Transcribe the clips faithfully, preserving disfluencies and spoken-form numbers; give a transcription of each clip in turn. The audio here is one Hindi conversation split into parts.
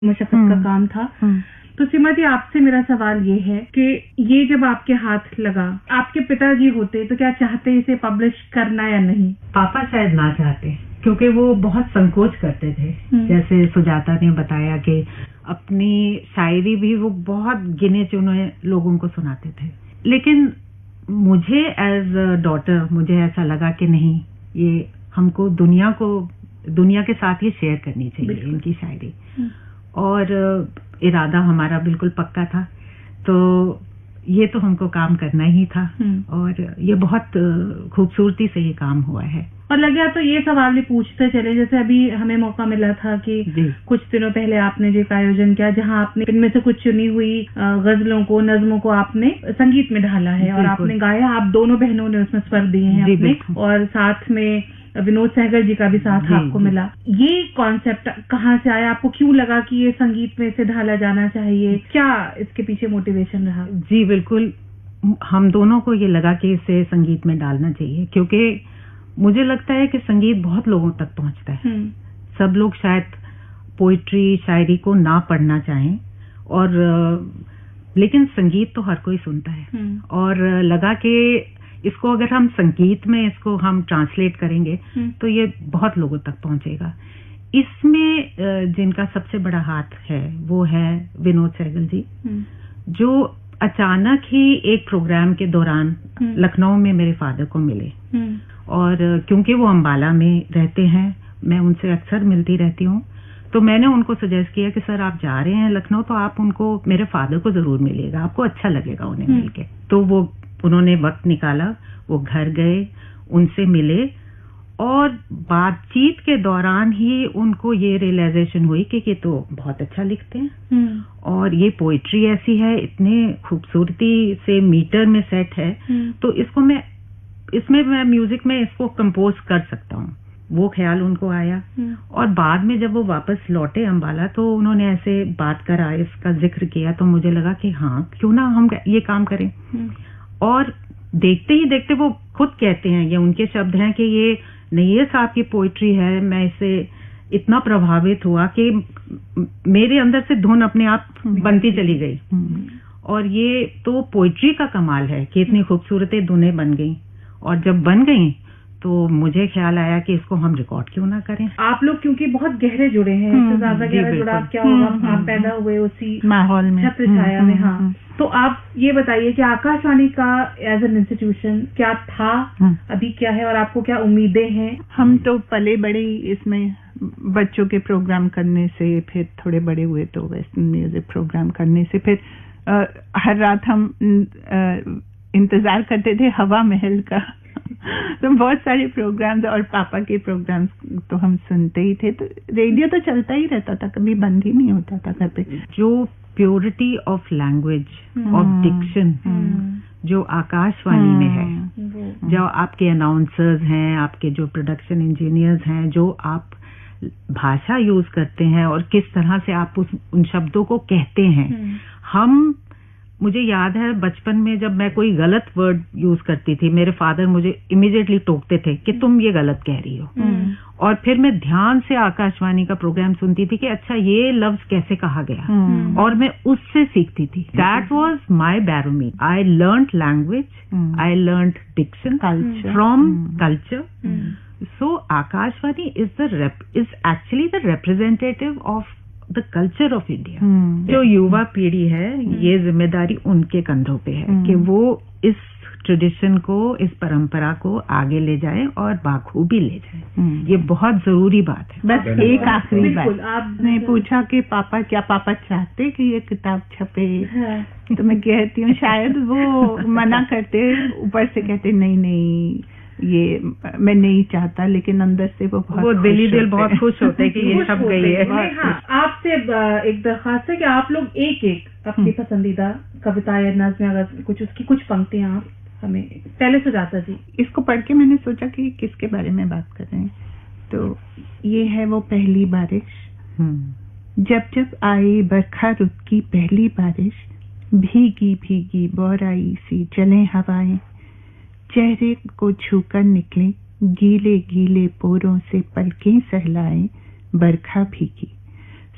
मशक्कत का काम था। तो सीमा जी, आपसे मेरा सवाल ये है कि ये जब आपके हाथ लगा, आपके पिताजी होते तो क्या चाहते इसे पब्लिश करना या नहीं? पापा शायद ना चाहते, क्योंकि वो बहुत संकोच करते थे। जैसे सुजाता ने बताया कि अपनी शायरी भी वो बहुत गिने चुने लोगों को सुनाते थे, लेकिन मुझे एज अ डॉटर मुझे ऐसा लगा कि नहीं, ये हमको दुनिया को दुनिया के साथ ये शेयर करनी चाहिए इनकी शायरी। और इरादा हमारा बिल्कुल पक्का था, तो ये तो हमको काम करना ही था और ये बहुत खूबसूरती से ये काम हुआ है। और लगे तो ये सवाल भी पूछते चले, जैसे अभी हमें मौका मिला था कि कुछ दिनों पहले आपने जो एक आयोजन किया जहां आपने इनमें से कुछ चुनी हुई गजलों को, नज्मों को आपने संगीत में ढाला है और आपने गाया। आप दोनों बहनों ने उसमें स्वर दिए हैं अपने, और साथ में विनोद सहगल जी का भी साथ आपको मिला। ये कॉन्सेप्ट कहाँ से आया? आपको क्यों लगा कि ये संगीत में से ढाला जाना चाहिए? क्या इसके पीछे मोटिवेशन रहा? जी बिल्कुल, हम दोनों को ये लगा कि इसे संगीत में डालना चाहिए, क्योंकि मुझे लगता है कि संगीत बहुत लोगों तक पहुंचता है। सब लोग शायद पोइट्री, शायरी को ना पढ़ना चाहें, और लेकिन संगीत तो हर कोई सुनता है। और लगा कि इसको अगर हम संगीत में इसको हम ट्रांसलेट करेंगे तो ये बहुत लोगों तक पहुंचेगा। इसमें जिनका सबसे बड़ा हाथ है वो है विनोद सहगल जी, जो अचानक ही एक प्रोग्राम के दौरान लखनऊ में मेरे फादर को मिले। और क्योंकि वो अंबाला में रहते हैं, मैं उनसे अक्सर मिलती रहती हूँ, तो मैंने उनको सजेस्ट किया कि सर आप जा रहे हैं लखनऊ, तो आप उनको, मेरे फादर को जरूर मिलिएगा, आपको अच्छा लगेगा उन्हें मिलके। तो वो उन्होंने वक्त निकाला, वो घर गए, उनसे मिले, और बातचीत के दौरान ही उनको ये रियलाइजेशन हुई कि ये तो बहुत अच्छा लिखते हैं और ये पोइट्री ऐसी है, इतने खूबसूरती से मीटर में सेट है, तो इसको मैं इसमें मैं म्यूजिक में इसको कंपोज कर सकता हूँ। वो ख्याल उनको आया, और बाद में जब वो वापस लौटे अंबाला तो उन्होंने ऐसे बात करा, इसका जिक्र किया, तो मुझे लगा कि हाँ, क्यों ना हम ये काम करें। और देखते ही देखते वो खुद कहते हैं, ये उनके शब्द हैं कि ये नैयर साहब की पोइट्री है, मैं इससे इतना प्रभावित हुआ कि मेरे अंदर से धुन अपने आप बनती चली गई। और ये तो पोइट्री का कमाल है कि इतनी खूबसूरत धुनें बन गई, और जब बन गई तो मुझे ख्याल आया कि इसको हम रिकॉर्ड क्यों ना करें। आप लोग क्योंकि बहुत गहरे जुड़े हैं, इससे ज्यादा गहरा जुड़ाव क्या होगा, आप पैदा हुए उसी माहौल में, छत्र छाया में। हाँ, तो आप ये बताइए कि आकाशवाणी का एज एन इंस्टीट्यूशन क्या था, अभी क्या है, और आपको क्या उम्मीदें हैं? हम तो पले बड़े इसमें बच्चों के प्रोग्राम करने से, फिर थोड़े बड़े हुए तो वेस्टर्न म्यूजिक प्रोग्राम करने से, फिर आ, हर रात हम आ, इंतजार करते थे हवा महल का। तो बहुत सारे प्रोग्राम्स और पापा के प्रोग्राम्स तो हम सुनते ही थे, तो रेडियो तो चलता ही रहता था, कभी बंद ही नहीं होता था घर पे। जो purity of language, of Dickson जो आकाशवाणी में है, जो आपके अनाउंसर्स हैं, आपके जो प्रोडक्शन इंजीनियर्स हैं, जो आप भाषा यूज करते हैं और किस तरह से आप उस उन शब्दों को कहते हैं। हम मुझे याद है बचपन में जब मैं कोई गलत वर्ड यूज करती थी, मेरे फादर मुझे इमीडिएटली टोकते थे कि तुम ये गलत कह रही हो, और फिर मैं ध्यान से आकाशवाणी का प्रोग्राम सुनती थी कि अच्छा ये लफ्ज कैसे कहा गया, और मैं उससे सीखती थी। That was my barometer. I learned language, I learned Dickson from culture. So Akashvani is the is actually the representative of the culture of India. जो युवा पीढ़ी है, ये जिम्मेदारी उनके कंधों पे है कि वो इस ट्रेडिशन को, इस परंपरा को आगे ले जाए और बाखूबी ले जाए। ये बहुत जरूरी बात है। बस एक आखिरी बात, आपने पूछा कि पापा क्या पापा चाहते कि ये किताब छपे, तो मैं कहती हूँ शायद वो मना करते, ऊपर से कहते नहीं नहीं ये मैं नहीं चाहता, लेकिन अंदर से वो बहुत वो दिली दिल बहुत खुश होते हैं कि ये छप गई है। हाँ, आपसे एक दरखास्त है कि आप लोग एक एक अपनी पसंदीदा कविता या नज़्म, अगर कुछ उसकी कुछ पंक्तियां आप हमें पहले सुजाता जी। इसको पढ़ के मैंने सोचा कि किसके बारे में बात कर रहे हैं, तो ये है वो पहली बारिश। जब जब आए बरखा रुत की पहली बारिश, भीगी भीगी बौराई सी चले हवाएं, चेहरे को छूकर निकले गीले गीले पोरों से पलकें सहलाए, बरखा भीगी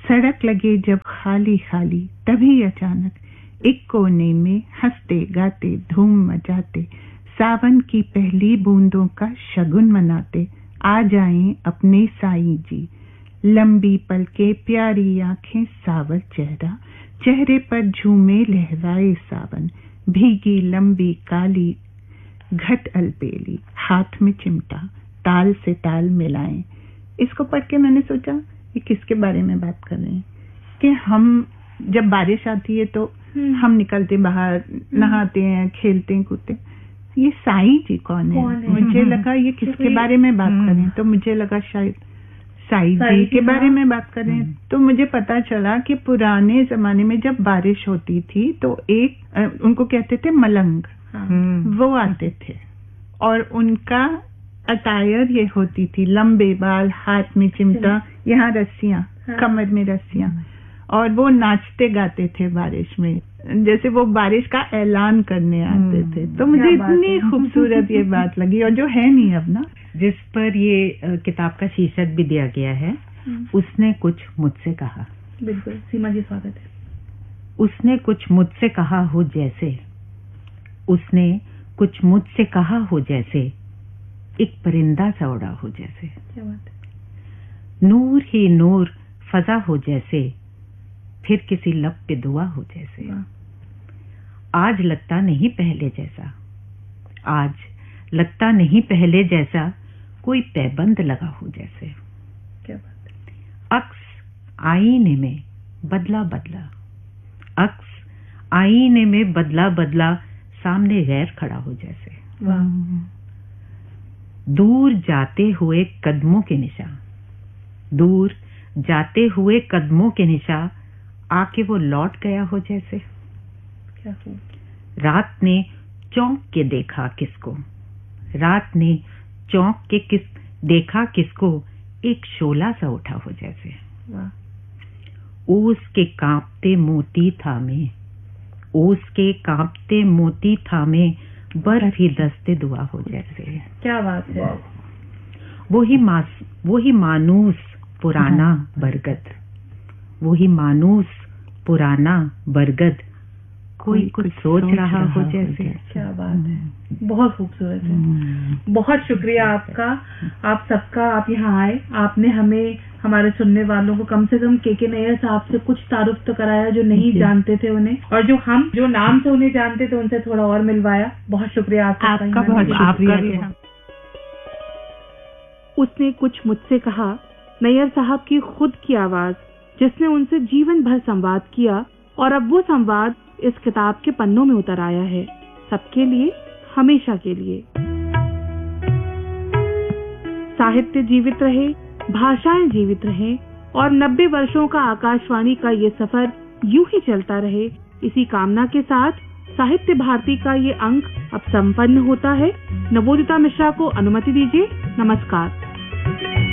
सड़क लगे जब खाली खाली, तभी अचानक एक कोने में हंसते गाते धूम मचाते, सावन की पहली बूंदों का शगुन मनाते, आ जाएं अपने साईं जी। लंबी पलकें, प्यारी आंखें, सावर चेहरा, चेहरे पर झूमे लहराए सावन, भीगी लंबी काली घट अलबेली, हाथ में चिमटा, ताल से ताल मिलाएं। इसको पढ़ के मैंने सोचा ये किसके बारे में बात कर रहे हैं, कि हम जब बारिश आती है तो हम निकलते बाहर, नहाते हैं, खेलते हैं, कूदते। ये साईं जी कौन है, कौन है? मुझे लगा ये किसके बारे में बात कर रहे हैं, तो मुझे लगा शायद साईं जी के बारे में बात कर रहे हैं। तो मुझे पता चला कि पुराने जमाने में जब बारिश होती थी तो एक उनको कहते थे मलंग, वो आते थे और उनका अटायर ये होती थी, लंबे बाल, हाथ में चिमटा, यहाँ रस्सियां, कमर में रस्सियां, और वो नाचते गाते थे बारिश में, जैसे वो बारिश का ऐलान करने आते थे। तो मुझे इतनी खूबसूरत ये बात लगी, और जो है नहीं अब ना, जिस पर ये किताब का शीर्षक भी दिया गया है, उसने कुछ मुझसे कहा। बिल्कुल सीमा जी, स्वागत है। उसने कुछ मुझसे कहा हो जैसे, उसने कुछ मुझसे कहा हो जैसे, एक परिंदा सा उड़ा हो जैसे। क्या बात है। नूर ही नूर फजा हो जैसे, फिर किसी लब पे दुआ हो जैसे। आज लगता नहीं पहले जैसा, आज लगता नहीं पहले जैसा, कोई पैबंद लगा हो जैसे। क्या बात है। अक्स आईने में बदला बदला, अक्स आईने में बदला बदला, सामने गैर खड़ा हो जैसे। वाह। दूर जाते हुए कदमों के निशान, दूर जाते हुए कदमों के निशान, आके वो लौट गया हो जैसे। क्या हो? रात ने चौंक के देखा किसको, रात ने चौंक के किस देखा किसको, एक शोला सा उठा हो जैसे। वाह। ओस के कांपते मोती थामे, ओस के कांपते मोती थामे, बर्फ ही दस्ते दुआ हो जैसे। क्या बात है। वो ही मास वो ही मानूस पुराना बरगद, वो ही मानूस पुराना बरगद, कोई कुछ सोच रहा हो जैसे। क्या बात है, बहुत खूबसूरत है। बहुत शुक्रिया आपका, आप सबका, आप यहाँ आए, आपने हमें, हमारे सुनने वालों को कम से कम के के नैयर साहब से कुछ तारुफ तो कराया जो नहीं जानते थे उन्हें, और जो हम जो नाम से उन्हें जानते थे उनसे थोड़ा और मिलवाया। बहुत शुक्रिया आपका। आपका बहुत शुक्रिया। उसने कुछ मुझसे कहा, नैयर साहब की खुद की आवाज, जिसने उनसे जीवन भर संवाद किया, और अब वो संवाद इस किताब के पन्नों में उतर आया है, सबके लिए, हमेशा के लिए। साहित्य जीवित रहे, भाषाएं जीवित रहें, और नब्बे वर्षों का आकाशवाणी का ये सफर यूं ही चलता रहे, इसी कामना के साथ साहित्य भारती का ये अंक अब संपन्न होता है। नवोदिता मिश्रा को अनुमति दीजिए। नमस्कार।